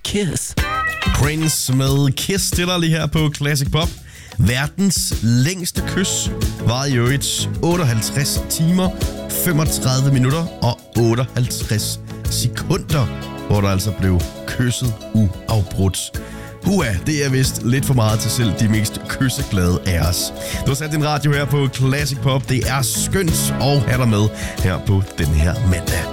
kiss. Prince med Kiss stiller lige her på Classic Pop. Verdens længste kys var i øvrigt 58 timer, 35 minutter og 58 sekunder, hvor der altså blev kysset uafbrudt. Det er vist lidt for meget til selv de mest kysseglade af os. Du har sat din radio her på Classic Pop. Det er skønt at have dig med her på den her mandag.